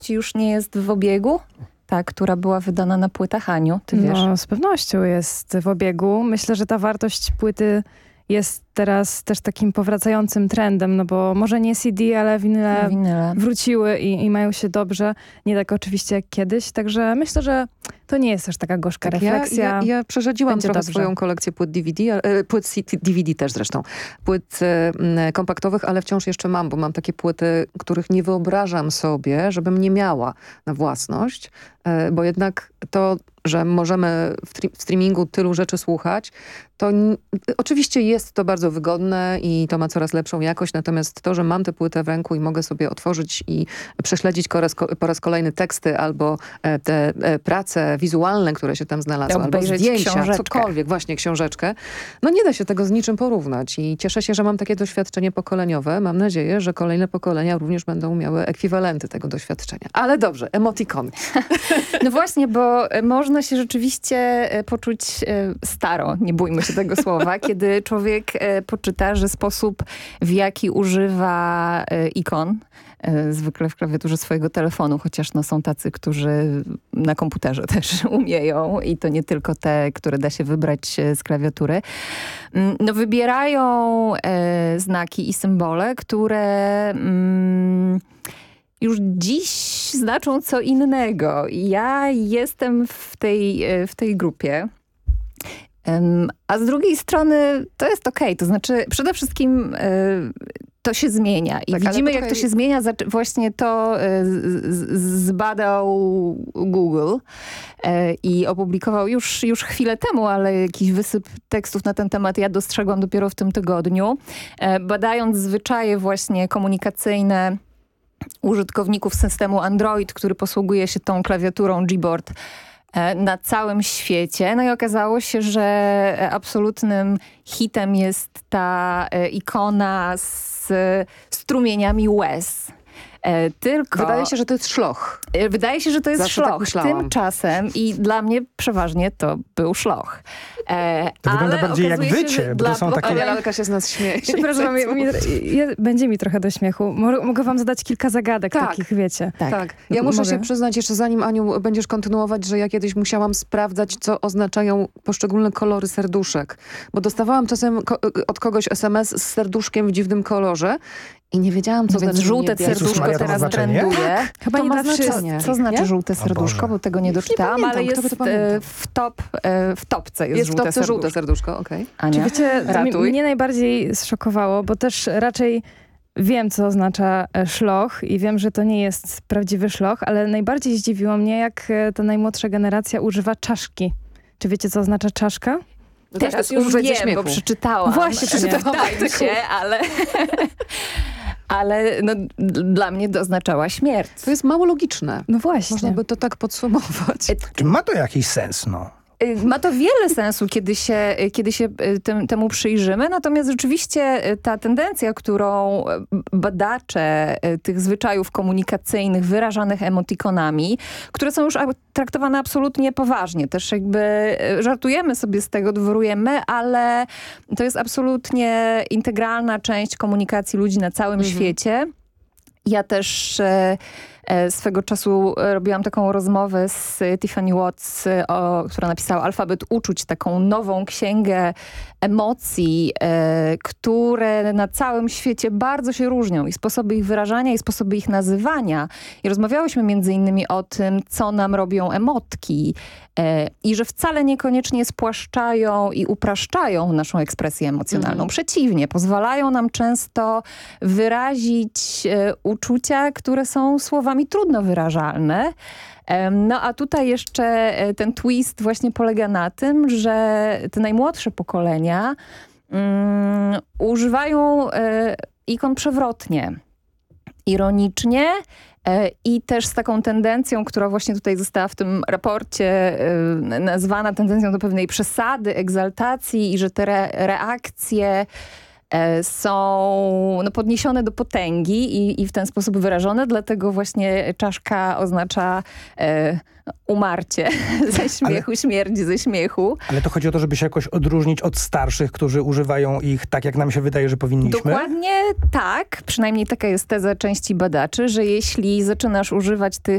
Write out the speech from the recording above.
już nie jest w obiegu? Ta, która była wydana na płytach, Aniu, ty wiesz? No, z pewnością jest w obiegu. Myślę, że ta wartość płyty jest teraz też takim powracającym trendem, no bo może nie CD, ale winyle wróciły i mają się dobrze. Nie tak oczywiście jak kiedyś, także myślę, że to nie jest aż taka gorzka refleksja. Ja przerzadziłam Będzie trochę dobrze. swoją kolekcję płyt DVD, płyt DVD też zresztą, płyt kompaktowych, ale wciąż jeszcze mam, bo mam takie płyty, których nie wyobrażam sobie, żebym nie miała na własność, bo jednak to, że możemy w streamingu tylu rzeczy słuchać, to oczywiście jest to bardzo wygodne i to ma coraz lepszą jakość, natomiast to, że mam tę płytę w ręku i mogę sobie otworzyć i prześledzić po raz kolejny teksty albo te prace wizualne, które się tam znalazły, albo zdjęcia, książeczkę. cokolwiek, właśnie książeczkę, no nie da się tego z niczym porównać i cieszę się, że mam takie doświadczenie pokoleniowe. Mam nadzieję, że kolejne pokolenia również będą miały ekwiwalenty tego doświadczenia. Ale dobrze, emotikony. No właśnie, bo można się rzeczywiście poczuć staro, nie bójmy się tego słowa, kiedy człowiek poczyta, że sposób, w jaki używa ikon, zwykle w klawiaturze swojego telefonu, chociaż no, są tacy, którzy na komputerze też umieją i to nie tylko te, które da się wybrać z klawiatury. No, wybierają znaki i symbole, które już dziś znaczą co innego. Ja jestem w tej grupie. A z drugiej strony to jest okej. To znaczy przede wszystkim to się zmienia. I widzimy, jak to się zmienia. Właśnie to zbadał Google i opublikował już chwilę temu, ale jakiś wysyp tekstów na ten temat ja dostrzegłam dopiero w tym tygodniu. Badając zwyczaje właśnie komunikacyjne użytkowników systemu Android, który posługuje się tą klawiaturą Gboard na całym świecie. No i okazało się, że absolutnym hitem jest ta ikona z strumieniami łez. Tylko Wydaje się, że to jest szloch. Wydaje się, że to jest Zawsze szloch. tak Tymczasem i dla mnie przeważnie to był szloch. To wygląda bardziej jak wycie, bo to są takie... Lalka się z nas śmieje. Przepraszam, będzie mi trochę do śmiechu. Mogę wam zadać kilka zagadek takich, wiecie. Tak. Ja muszę się przyznać jeszcze zanim, Aniu, będziesz kontynuować, że ja kiedyś musiałam sprawdzać, co oznaczają poszczególne kolory serduszek. Bo dostawałam czasem od kogoś SMS z serduszkiem w dziwnym kolorze i nie wiedziałam, co znaczy żółte serduszko Maria, to teraz znaczenie? trenduje. Chyba To nie ma znaczy, znaczenie. Co znaczy żółte serduszko, bo tego nie doczytałam, pamiętam, ale kto by jest to pamiętał? w topce jest Jest w żółte topce serduszko. żółte serduszko, okej. Ania, Czy wiecie, ratuj. mnie najbardziej zszokowało, bo też raczej wiem, co oznacza szloch i wiem, że to nie jest prawdziwy szloch, ale najbardziej zdziwiło mnie, jak ta najmłodsza generacja używa czaszki. Czy wiecie, co oznacza czaszka? No Teraz też już wiem, bo przeczytałam. Właśnie, przeczytałam się, ale no, dla mnie to oznaczała śmierć. To jest mało logiczne. No właśnie. Można by to tak podsumować. Czy ma to jakiś sens, no? Ma to wiele sensu, kiedy się temu przyjrzymy, natomiast rzeczywiście ta tendencja, którą badacze tych zwyczajów komunikacyjnych wyrażanych emotikonami, które są już traktowane absolutnie poważnie, też jakby żartujemy sobie z tego, dworujemy, ale to jest absolutnie integralna część komunikacji ludzi na całym świecie. Ja też swego czasu robiłam taką rozmowę z Tiffany Watts, która napisała Alfabet Uczuć, taką nową księgę emocji, które na całym świecie bardzo się różnią i sposoby ich wyrażania, i sposoby ich nazywania. I rozmawiałyśmy między innymi o tym, co nam robią emotki i że wcale niekoniecznie spłaszczają i upraszczają naszą ekspresję emocjonalną. Przeciwnie, pozwalają nam często wyrazić uczucia, które są słowami trudno wyrażalne. No a tutaj jeszcze ten twist właśnie polega na tym, że te najmłodsze pokolenia używają ikon przewrotnie, ironicznie i też z taką tendencją, która właśnie tutaj została w tym raporcie nazwana tendencją do pewnej przesady, egzaltacji i że te reakcje są podniesione do potęgi i w ten sposób wyrażone, dlatego właśnie czaszka oznacza umarcie ze śmiechu, śmierć ze śmiechu. Ale to chodzi o to, żeby się jakoś odróżnić od starszych, którzy używają ich tak, jak nam się wydaje, że powinniśmy? Dokładnie tak. Przynajmniej taka jest teza części badaczy, że jeśli zaczynasz używać